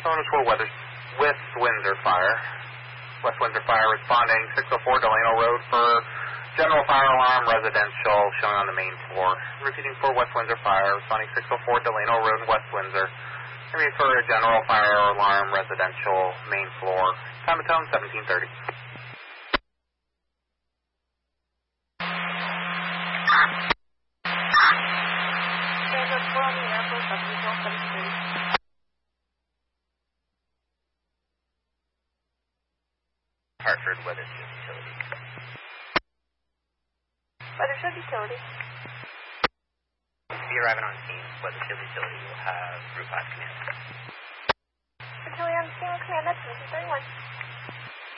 Phone is for weather with Windsor Fire. West Windsor Fire responding 604 Delano Road for general fire alarm residential showing on the main floor. Repeating for West Windsor Fire responding 604 Delano Road in West Windsor. Maybe for a general fire alarm residential main floor. Time of tone 1730. Hartford Weathersfield Utility. Weathersfield Utility. Be arriving on scene. Weathersfield Utility will have Group 5 command. Utility on scene with command, that's 31.